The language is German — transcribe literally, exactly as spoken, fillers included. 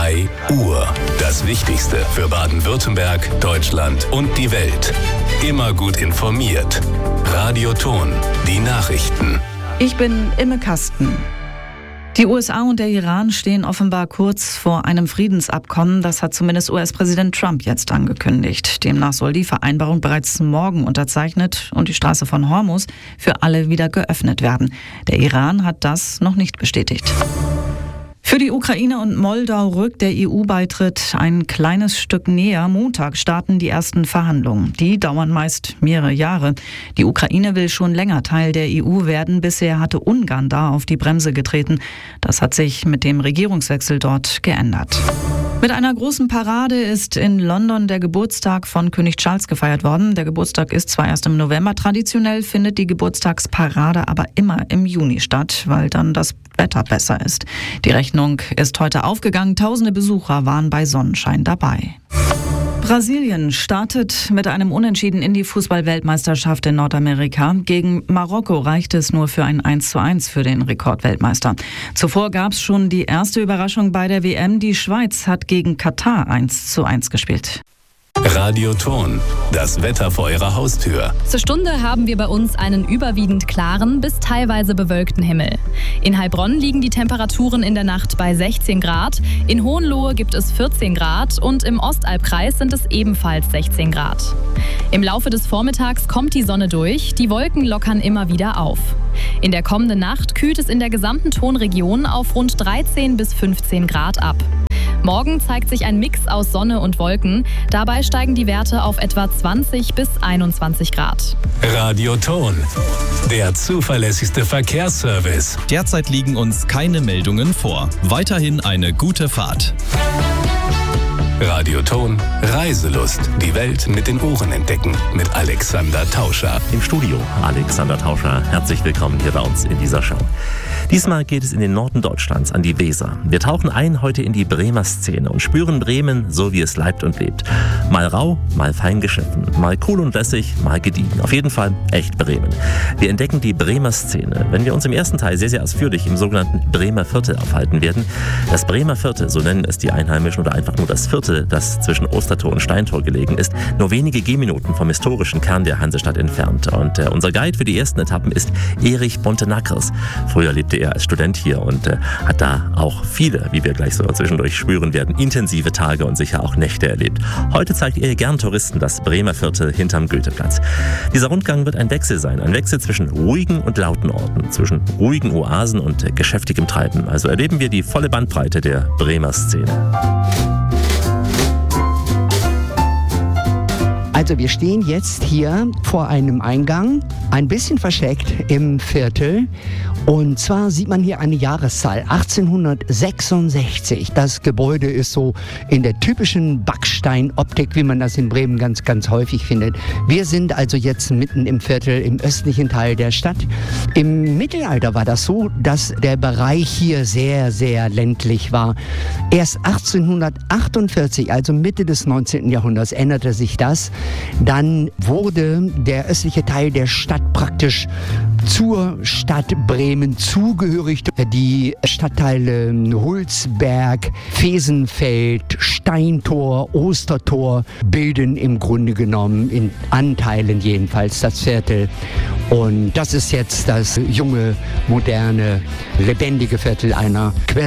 drei Uhr. Das Wichtigste für Baden-Württemberg, Deutschland und die Welt. Immer gut informiert. Radio Ton, die Nachrichten. Ich bin Imme Kasten. Die U S A und der Iran stehen offenbar kurz vor einem Friedensabkommen. Das hat zumindest U S-Präsident Trump jetzt angekündigt. Demnach soll die Vereinbarung bereits morgen unterzeichnet und die Straße von Hormuz für alle wieder geöffnet werden. Der Iran hat das noch nicht bestätigt. Für die Ukraine und Moldau rückt der E U-Beitritt ein kleines Stück näher. Montag starten die ersten Verhandlungen. Die dauern meist mehrere Jahre. Die Ukraine will schon länger Teil der E U werden. Bisher hatte Ungarn da auf die Bremse getreten. Das hat sich mit dem Regierungswechsel dort geändert. Mit einer großen Parade ist in London der Geburtstag von König Charles gefeiert worden. Der Geburtstag ist zwar erst im November, traditionell findet die Geburtstagsparade aber immer im Juni statt, weil dann das Wetter besser ist. Die Rechnung ist heute aufgegangen. Tausende Besucher waren bei Sonnenschein dabei. Brasilien startet mit einem Unentschieden in die Fußball-Weltmeisterschaft in Nordamerika. Gegen Marokko reichte es nur für ein eins zu eins für den Rekordweltmeister. Zuvor gab es schon die erste Überraschung bei der W M. Die Schweiz hat gegen Katar eins zu eins gespielt. Radio Ton, das Wetter vor Ihrer Haustür. Zur Stunde haben wir bei uns einen überwiegend klaren bis teilweise bewölkten Himmel. In Heilbronn liegen die Temperaturen in der Nacht bei sechzehn Grad, in Hohenlohe gibt es vierzehn Grad und im Ostalbkreis sind es ebenfalls sechzehn Grad. Im Laufe des Vormittags kommt die Sonne durch, die Wolken lockern immer wieder auf. In der kommenden Nacht kühlt es in der gesamten Tonregion auf rund dreizehn bis fünfzehn Grad ab. Morgen zeigt sich ein Mix aus Sonne und Wolken. Dabei steigen die Werte auf etwa zwanzig bis einundzwanzig Grad. Radio Ton, der zuverlässigste Verkehrsservice. Derzeit liegen uns keine Meldungen vor. Weiterhin eine gute Fahrt. Radio Ton, Reiselust. Die Welt mit den Ohren entdecken. Mit Alexander Tauscher. Im Studio Alexander Tauscher. Herzlich willkommen hier bei uns in dieser Show. Diesmal geht es in den Norden Deutschlands, an die Weser. Wir tauchen ein heute in die Bremer Szene und spüren Bremen, so wie es leibt und lebt. Mal rau, mal fein geschliffen, mal cool und lässig, mal gediegen. Auf jeden Fall echt Bremen. Wir entdecken die Bremer Szene, wenn wir uns im ersten Teil sehr, sehr ausführlich im sogenannten Bremer Viertel aufhalten werden. Das Bremer Viertel, so nennen es die Einheimischen, oder einfach nur das Viertel, das zwischen Ostertor und Steintor gelegen ist, nur wenige Gehminuten vom historischen Kern der Hansestadt entfernt. Und äh, unser Guide für die ersten Etappen ist Erich Bontenackers. Früher lebte er als Student hier und äh, hat da auch viele, wie wir gleich so zwischendurch spüren werden, intensive Tage und sicher auch Nächte erlebt. Heute zeigt er gern Touristen das Bremer Viertel hinterm Goetheplatz. Dieser Rundgang wird ein Wechsel sein, ein Wechsel zwischen ruhigen und lauten Orten, zwischen ruhigen Oasen und äh, geschäftigem Treiben. Also erleben wir die volle Bandbreite der Bremer Szene. Also wir stehen jetzt hier vor einem Eingang, ein bisschen versteckt im Viertel. Und zwar sieht man hier eine Jahreszahl, achtzehnhundertsechsundsechzig. Das Gebäude ist so in der typischen Backsteinoptik, wie man das in Bremen ganz, ganz häufig findet. Wir sind also jetzt mitten im Viertel, im östlichen Teil der Stadt. Im Mittelalter war das so, dass der Bereich hier sehr, sehr ländlich war. Erst achtzehnhundertachtundvierzig, also Mitte des neunzehnten Jahrhunderts, änderte sich das. Dann wurde der östliche Teil der Stadt praktisch zur Stadt Bremen zugehörig. Die Stadtteile Hulsberg, Fesenfeld, Steintor, Ostertor bilden im Grunde genommen in Anteilen jedenfalls das Viertel. Und das ist jetzt das junge, moderne, lebendige Viertel einer Quer